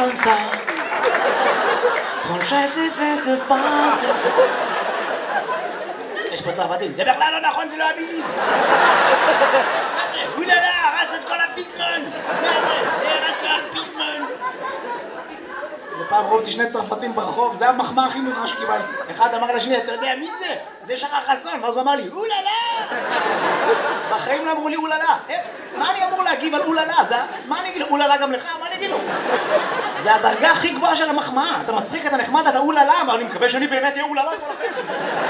comme ça. Tranché, c'est fait, c'est pas, c'est fait. יש פה צרפתים, זה בכלל לא נכון, זה לא המילים. מה זה? אוללה, הרס את כל הפיזמון. מה זה? הרס לו הפיזמון. ופעם ראו אותי שני צרפתים ברחוב, זה המחמאה הכי מוזרה שקיבלתי. אחד אמר לשני, אתה יודע מי זה? זה שחר חסון. ואז הוא אמר לי, אוללה! בחיים לא אמרו לי אוללה. מה אני אמור להגיב על אוללה? מה אני אגיד לו? אוללה גם לך? מה אני אגיד לו? זה הדרגה הכי גבוהה של המחמאה. אתה מצחיק, אתה נחמד, אתה אוללה. אבל אני מקווה שאני באמת אהיה אוללה.